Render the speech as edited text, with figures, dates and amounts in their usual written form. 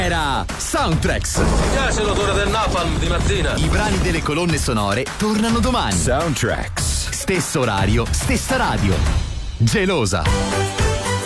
Era Soundtracks. Mi piace l'odore del napalm di mattina. I brani delle colonne sonore tornano domani. Soundtracks. Stesso orario, stessa radio. Gelosa.